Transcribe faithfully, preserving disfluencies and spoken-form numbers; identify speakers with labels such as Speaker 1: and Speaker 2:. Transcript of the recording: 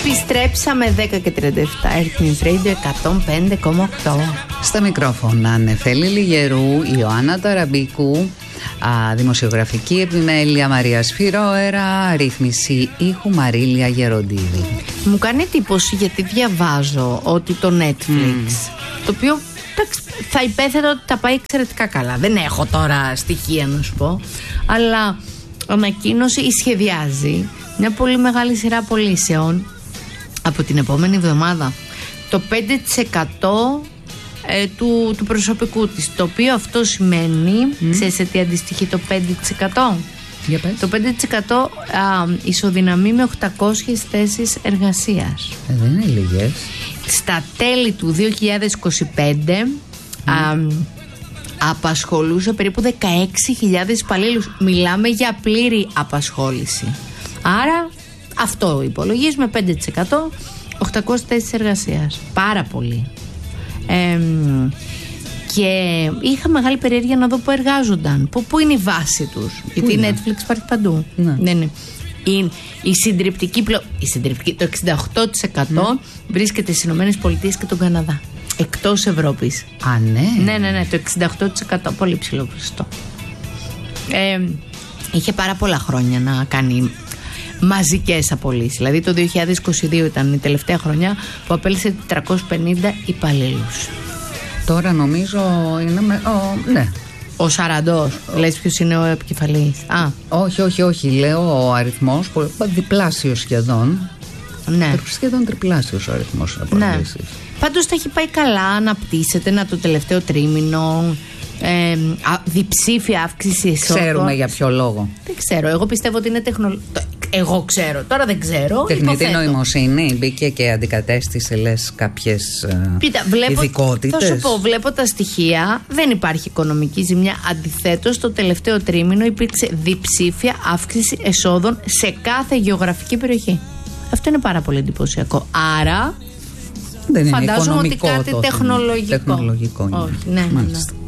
Speaker 1: Επιστρέψαμε δέκα και τριάντα επτά, Earth Radio εκατόν πέντε κόμμα οκτώ.
Speaker 2: Στα μικρόφωνα Νεφέλη Λιγερού, Ιωάννα Ταραμπίκου, α, δημοσιογραφική επιμέλεια Μαρία Σφυρόερα, ρύθμιση ήχου Μαρίλια Γεροντίδη.
Speaker 1: Μου κάνει εντύπωση γιατί διαβάζω ότι το Netflix, mm. το οποίο θα υπέθετα ότι τα πάει εξαιρετικά καλά. Δεν έχω τώρα στοιχεία να σου πω, αλλά ανακοίνωσε ή σχεδιάζει μια πολύ μεγάλη σειρά πωλήσεων από την επόμενη εβδομάδα. Το πέντε τοις εκατό ε, του, του προσωπικού της. Το οποίο αυτό σημαίνει, mm. ξέρεις σε τι αντιστοιχεί το πέντε τοις εκατό?
Speaker 2: Για πες.
Speaker 1: Το πέντε τοις εκατό α, ισοδυναμεί με οκτακόσιες θέσεις εργασίας.
Speaker 2: Ε, δεν είναι λίγες.
Speaker 1: Στα τέλη του δύο χιλιάδες είκοσι πέντε mm. α, απασχολούσε περίπου δεκαέξι χιλιάδες υπαλλήλους. Μιλάμε για πλήρη απασχόληση. Άρα αυτό υπολογίζουμε πέντε τοις εκατό, οκτακόσιες θέσεις εργασίας. Πάρα πολύ. Ε, και είχα μεγάλη περιέργεια να δω που εργάζονταν. Πού, πού είναι η βάση τους? Γιατί η Netflix υπάρχει παντού. Ναι. Ναι, ναι. Η, η, συντριπτική, η συντριπτική, το εξήντα οκτώ τοις εκατό mm. βρίσκεται στις Ηνωμένες Πολιτείες και τον Καναδά. Εκτός Ευρώπης.
Speaker 2: Α, ναι.
Speaker 1: Ναι, ναι, ναι, το εξήντα οκτώ τοις εκατό. Πολύ ψηλό ποσοστό. Ε, είχε πάρα πολλά χρόνια να κάνει μαζικές απολύσεις. Δηλαδή το δύο χιλιάδες είκοσι δύο ήταν η τελευταία χρονιά που απέλυσε τετρακόσιους πενήντα υπαλλήλους.
Speaker 2: Τώρα νομίζω είναι με, ο, ναι.
Speaker 1: Ο Σαραντός. Λες ποιος είναι ο επικεφαλής? Α.
Speaker 2: Όχι, όχι, όχι. Λέω ο αριθμός διπλάσιος σχεδόν.
Speaker 1: Ναι.
Speaker 2: Σχεδόν τριπλάσιος ο αριθμός απολύσεις. Ναι.
Speaker 1: Πάντως τα έχει πάει καλά, αναπτύσσεται να το τελευταίο τρίμηνο. Ε, α, διψήφια αύξηση εσόδων.
Speaker 2: Ξέρουμε για ποιο λόγο?
Speaker 1: Δεν ξέρω. Εγώ πιστεύω ότι είναι τεχνολογία. Εγώ ξέρω. Τώρα δεν ξέρω.
Speaker 2: Τεχνητή νοημοσύνη μπήκε και αντικατέστησε, λες, κάποιες ειδικότητες.
Speaker 1: Θα σου πω, βλέπω τα στοιχεία. Δεν υπάρχει οικονομική ζημιά. Αντιθέτως, το τελευταίο τρίμηνο υπήρξε διψήφια αύξηση εσόδων σε κάθε γεωγραφική περιοχή. Αυτό είναι πάρα πολύ εντυπωσιακό. Άρα.
Speaker 2: Δεν είναι
Speaker 1: φαντάζομαι ότι κάτι
Speaker 2: το
Speaker 1: τεχνολογικό.
Speaker 2: Τεχνολογικό είναι.
Speaker 1: Όχι, ναι, ναι, ναι.